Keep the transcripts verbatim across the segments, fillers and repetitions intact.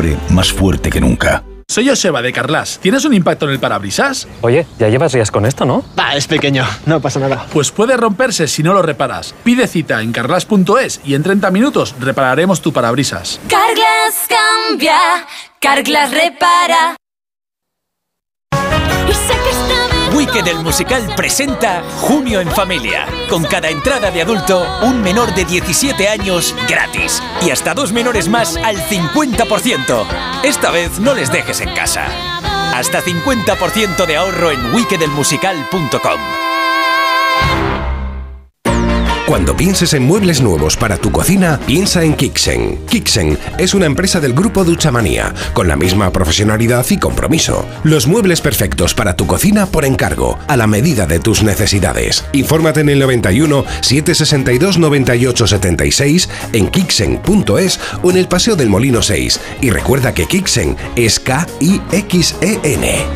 siempre más fuerte que nunca. Soy Joseba de Carglass. ¿Tienes un impacto en el parabrisas? Oye, ya llevas días con esto, ¿no? Va, es pequeño, no pasa nada. Pues puede romperse si no lo reparas. Pide cita en carglass punto es y en treinta minutos repararemos tu parabrisas. Carglass cambia, Carglass repara. Y sé que esta vez Wicked el musical presenta Junio en Familia. Con cada entrada de adulto, un menor de diecisiete años gratis. Y hasta dos menores más al cincuenta por ciento. Esta vez no les dejes en casa. Hasta cincuenta por ciento de ahorro en wicked el musical punto com. Cuando pienses en muebles nuevos para tu cocina, piensa en Kixen. Kixen es una empresa del grupo Duchamanía, con la misma profesionalidad y compromiso. Los muebles perfectos para tu cocina por encargo, a la medida de tus necesidades. Infórmate en el noventa y uno, setecientos sesenta y dos, noventa y ocho setenta y seis, en kixen punto es o en el Paseo del Molino seis. Y recuerda que Kixen es K I X E N.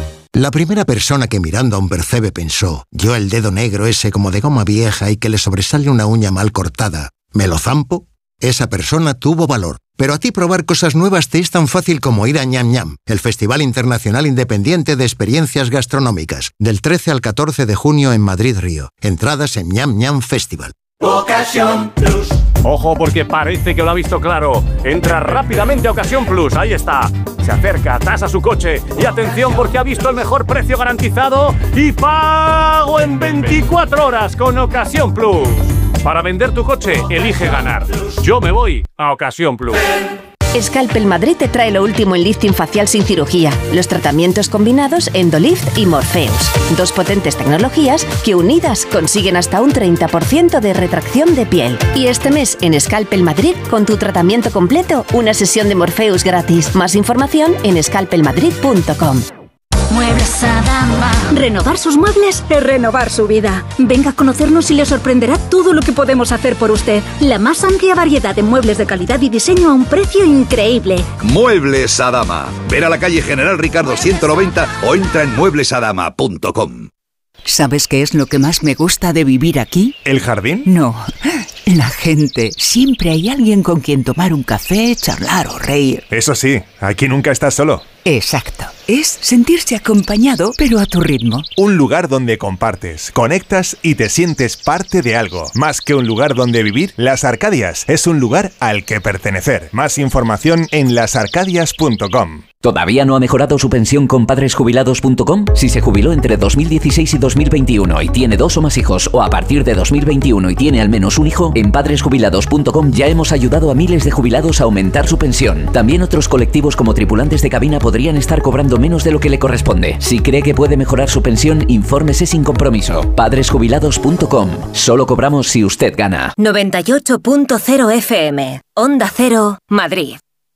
La primera persona que mirando a un percebe pensó, yo el dedo negro ese como de goma vieja y que le sobresale una uña mal cortada, ¿me lo zampo? Esa persona tuvo valor. Pero a ti probar cosas nuevas te es tan fácil como ir a Ñam Ñam, el Festival Internacional Independiente de Experiencias Gastronómicas, del trece al catorce de junio en Madrid, Río. Entradas en Ñam Ñam Festival. Ocasión Plus. Ojo porque parece que lo ha visto claro. Entra rápidamente a Ocasión Plus, ahí está. Se acerca, tasa su coche y atención porque ha visto el mejor precio garantizado y pago en veinticuatro horas con Ocasión Plus. Para vender tu coche, elige ganar. Yo me voy a Ocasión Plus. Scalpel Madrid te trae lo último en lifting facial sin cirugía, los tratamientos combinados Endolift y Morpheus. Dos potentes tecnologías que unidas consiguen hasta un treinta por ciento de retracción de piel. Y este mes en Scalpel Madrid, con tu tratamiento completo, una sesión de Morpheus gratis. Más información en scalpel madrid punto com. Muebles Adama. Renovar sus muebles es renovar su vida. Venga a conocernos y le sorprenderá todo lo que podemos hacer por usted. La más amplia variedad de muebles de calidad y diseño a un precio increíble. Muebles Adama. Ver a la calle General Ricardo ciento noventa o entra en muebles adama punto com. ¿Sabes qué es lo que más me gusta de vivir aquí? ¿El jardín? No, la gente. Siempre hay alguien con quien tomar un café, charlar o reír. Eso sí, aquí nunca estás solo. Exacto. Es sentirse acompañado, pero a tu ritmo. Un lugar donde compartes, conectas y te sientes parte de algo. Más que un lugar donde vivir, Las Arcadias es un lugar al que pertenecer. Más información en las arcadias punto com. ¿Todavía no ha mejorado su pensión con padres jubilados punto com? Si se jubiló entre dos mil dieciséis y dos mil veintiuno y tiene dos o más hijos, o a partir de dos mil veintiuno y tiene al menos un hijo, en padres jubilados punto com ya hemos ayudado a miles de jubilados a aumentar su pensión. También otros colectivos como tripulantes de cabina podrían estar cobrando menos de lo que le corresponde. Si cree que puede mejorar su pensión, infórmese sin compromiso. padres jubilados punto com. Solo cobramos si usted gana. noventa y ocho punto cero F M. Onda Cero, Madrid.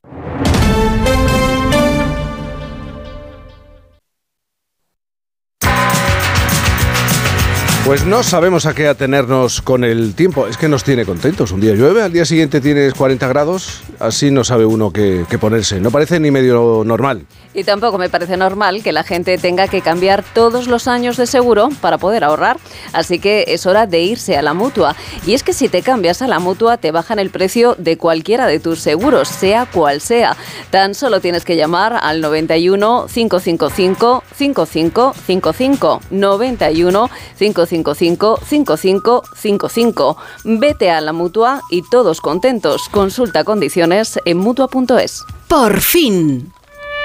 Pues no sabemos a qué atenernos con el tiempo. Es que nos tiene contentos. Un día llueve, al día siguiente tienes cuarenta grados. Así no sabe uno qué, qué ponerse. No parece ni medio normal. Y tampoco me parece normal que la gente tenga que cambiar todos los años de seguro para poder ahorrar. Así que es hora de irse a la Mutua. Y es que si te cambias a la Mutua, te bajan el precio de cualquiera de tus seguros, sea cual sea. Tan solo tienes que llamar al noventa y uno, cinco cinco cinco, cinco cinco cinco cinco. noventa y uno, cinco cinco cinco, cinco cinco cinco cinco. Vete a la Mutua y todos contentos. Consulta condiciones en mutua punto es. Por fin.